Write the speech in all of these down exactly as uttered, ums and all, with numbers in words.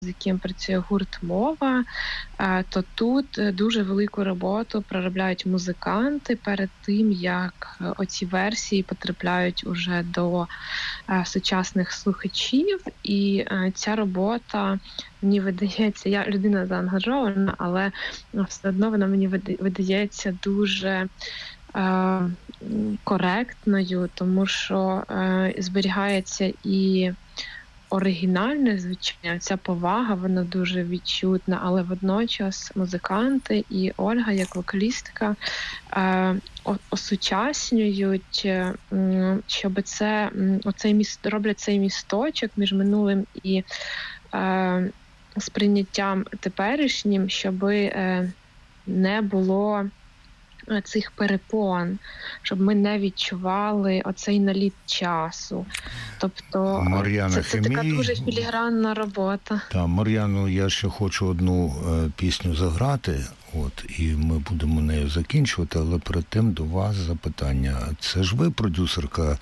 з яким працює гурт «Мова», то тут дуже велику роботу проробляють музиканти перед тим, як оці версії потрапляють уже до сучасних слухачів. І ця робота, мені видається, я людина заангажована, але все одно вона мені видається дуже коректною, тому що зберігається і оригінальне звучання, ця повага, вона дуже відчутна, але водночас музиканти і Ольга, як вокалістка, осучаснюють, щоб це, оцей міст, роблять цей місточок між минулим і сприйняттям теперішнім, щоб не було цих перепон, щоб ми не відчували оцей наліт часу. Тобто Мар'яна це, це Хемій, така дуже філігранна робота. Так, Мар'яно, я ще хочу одну е, пісню заграти, от, і ми будемо нею закінчувати, але перед тим до вас запитання. Це ж ви продюсерка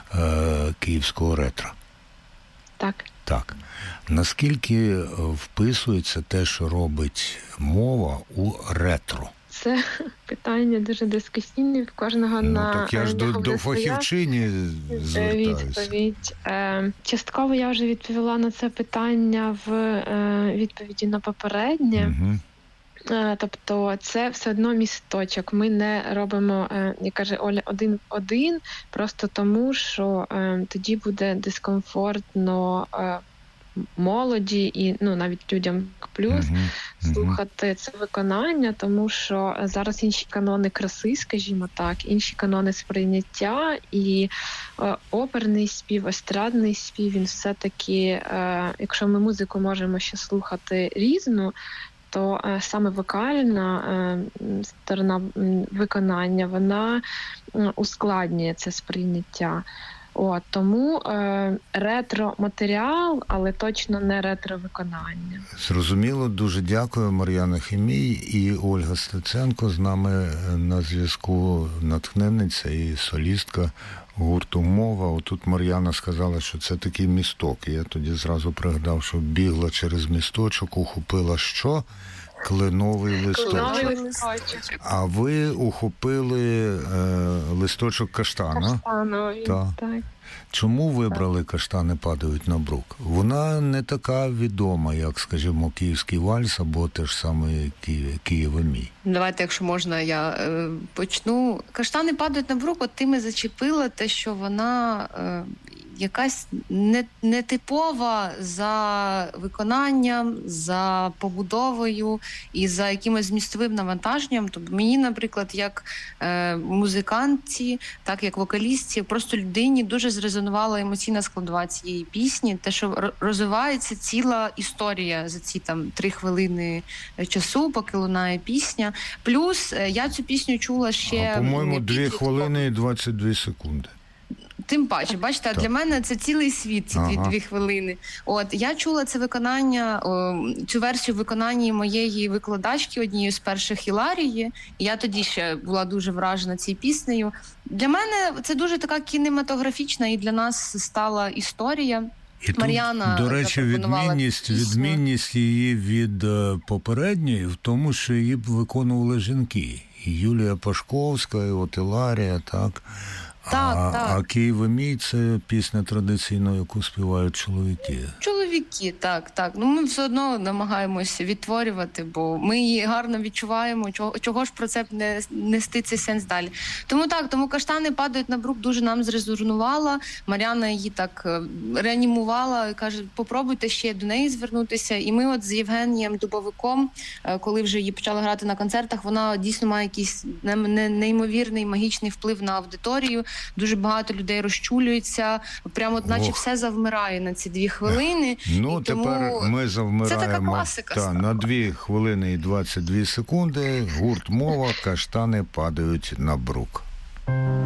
е, київського ретро? Так. Так. Наскільки вписується те, що робить «Мова» у ретро? Це питання дуже дискусійне, в кожного ну, на так я ж до, до фахівчині звертаюся. Відповідь. Е, частково я вже відповіла на це питання в е, відповіді на попереднє. Угу. Е, тобто це все одно місточок. Ми не робимо, е, як каже Оля, один в один, просто тому, що е, тоді буде дискомфортно е, молоді і ну навіть людям плюс uh-huh. слухати це виконання, тому що зараз інші канони краси, скажімо так, інші канони сприйняття, і е, оперний спів, естрадний спів, він все-таки, е, якщо ми музику можемо ще слухати різну, то е, саме вокальна е, сторона виконання, вона е, ускладнює це сприйняття. От, тому е, ретро-матеріал, але точно не ретро-виконання. Зрозуміло, дуже дякую. Мар'яна Хемій і Ольга Стеценко з нами на зв'язку, натхненниця і солістка гурту «Мова». Отут Мар'яна сказала, що це такий місток. І я тоді зразу пригадав, що бігла через місточок, ухопила що? Кленовий листочок. Кленовий листочок. А ви ухопили е, листочок каштана. Каштановий, так. так. Чому вибрали «Каштани падають на брук»? Вона не така відома, як, скажімо, «Київський вальс» або те ж саме «Києве мій». Давайте, якщо можна, я е, почну. «Каштани падають на брук», от ти ми зачепила те, що вона е, якась не, нетипова за виконанням, за побудовою і за якимось змістовим навантаженням. Тобто мені, наприклад, як е, музикантці, так як вокалістці, просто людині дуже зрезонувала емоційна складова цієї пісні, те, що розвивається ціла історія за ці там три хвилини часу, поки лунає пісня. Плюс е, я цю пісню чула ще... А, по-моєму, дві хвилини і двадцять дві секунди. Тим паче, бачите, так. Для мене це цілий світ, ці ага. дві, дві хвилини. От, я чула це виконання, о, цю версію виконання моєї викладачки, однієї з перших Іларії, і я тоді ще була дуже вражена цією піснею. Для мене це дуже така кінематографічна і для нас стала історія. І Мар'яна, тут, до речі, відмінність, відмінність її від попередньої в тому, що її б виконували жінки. І Юлія Пашковська, і от Іларія, так? Так, а, так. а «Києве мій» – це пісня традиційно, яку співають чоловіки. Чоловіки, так, так. Ну ми все одно намагаємося відтворювати, бо ми її гарно відчуваємо, чого, чого ж про це не нести цей сенс далі. Тому так, тому «Каштани падають на брук» дуже нам зрезонувала. Мар'яна її так реанімувала, каже, попробуйте ще до неї звернутися. І ми от з Євгенієм Дубовиком, коли вже її почали грати на концертах, вона дійсно має якийсь неймовірний магічний вплив на аудиторію. Дуже багато людей розчулюється, прямо наче Ох. все завмирає на ці дві хвилини. Ну, і тепер тому ми завмираємо це така класика та, на дві хвилини і двадцять дві секунди. Гурт «Мова», «Каштани падають на брук».